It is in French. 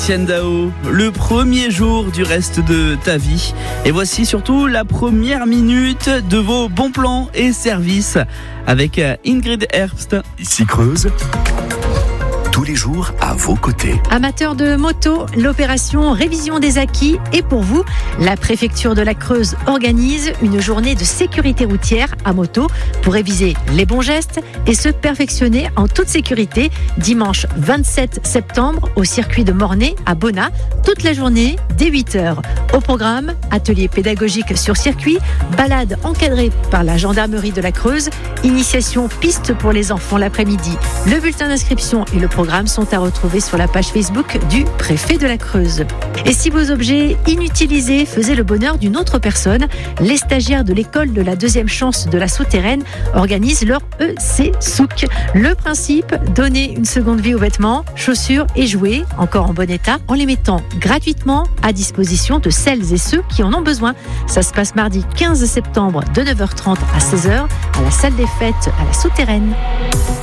Tiendao, le premier jour du reste de ta vie. Et voici surtout la première minute de vos bons plans et services avec Ingrid Herbst. Ici Creuse, tous les jours à vos côtés. Amateurs de moto, l'opération Révision des acquis est pour vous. La préfecture de la Creuse organise une journée de sécurité routière à moto pour réviser les bons gestes et se perfectionner en toute sécurité. Dimanche 27 septembre au circuit de Mornay à Bonnat, toute la journée dès 8h. Au programme, atelier pédagogique sur circuit, balade encadrée par la gendarmerie de la Creuse, initiation piste pour les enfants l'après-midi. Le bulletin d'inscription et le programme sont à retrouver sur la page Facebook du préfet de la Creuse. Et si vos objets inutilisés faisaient le bonheur d'une autre personne, les stagiaires de l'école de la deuxième chance de la Souterraine organisent leur EC Souk. Le principe, donner une seconde vie aux vêtements, chaussures et jouets, encore en bon état, en les mettant gratuitement à disposition de celles et ceux qui en ont besoin. Ça se passe mardi 15 septembre de 9h30 à 16h à la salle des fêtes à la Souterraine.